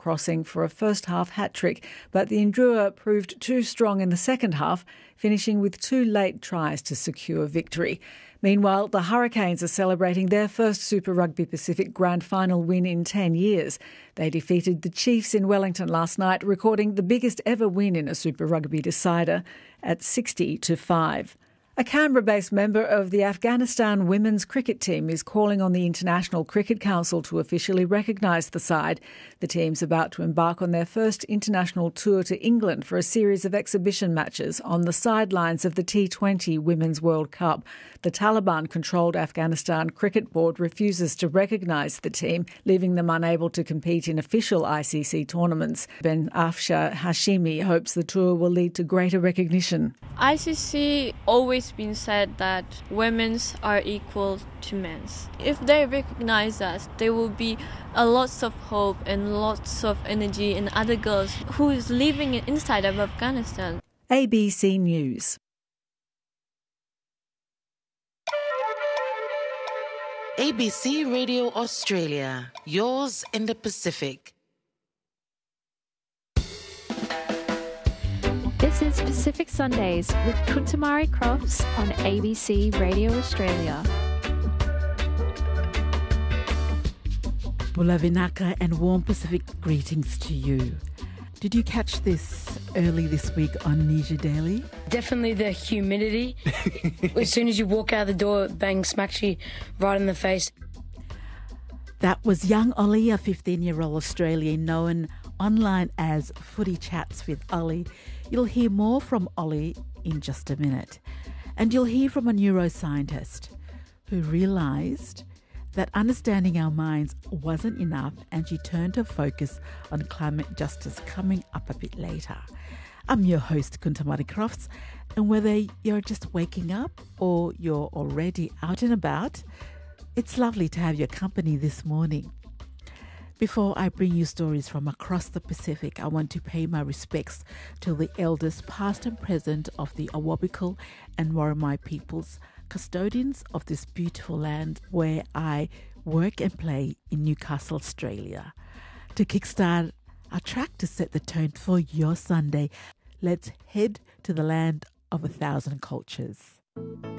crossing for a first-half hat-trick, but the Drua proved too strong in the second half, finishing with 2 late tries to secure victory. Meanwhile, the Hurricanes are celebrating their first Super Rugby Pacific Grand Final win in 10 years. They defeated the Chiefs in Wellington last night, recording the biggest ever win in a Super Rugby decider at 60-5. A Canberra-based member of the Afghanistan women's cricket team is calling on the International Cricket Council to officially recognise the side. The team's about to embark on their first international tour to England for a series of exhibition matches on the sidelines of the T20 Women's World Cup. The Taliban-controlled Afghanistan Cricket Board refuses to recognise the team, leaving them unable to compete in official ICC tournaments. Ben Afshar Hashimi hopes the tour will lead to greater recognition. ICC always been said that women's are equal to men's. If they recognize us, there will be a lots of hope and lots of energy in other girls who is living inside of Afghanistan. ABC News. ABC Radio Australia, yours in the Pacific. This is Pacific Sundays with Kuntamari Crofts on ABC Radio Australia. Bulavinaka and warm Pacific greetings to you. Did you catch this early this week on Nija Daily? Definitely the humidity. As soon as you walk out the door, it bang smacks you right in the face. That was young Ollie, a 15-year-old Australian known online as Footy Chats with Ollie. You'll hear more from Ollie in just a minute. And you'll hear from a neuroscientist who realised that understanding our minds wasn't enough, and she turned her focus on climate justice, coming up a bit later. I'm your host, Kuntamari Crofts, and whether you're just waking up or you're already out and about, it's lovely to have your company this morning. Before I bring you stories from across the Pacific, I want to pay my respects to the elders past and present of the Awabakal and Worimi peoples, custodians of this beautiful land where I work and play in Newcastle, Australia. To kickstart our track to set the tone for your Sunday, let's head to the land of 1,000 cultures.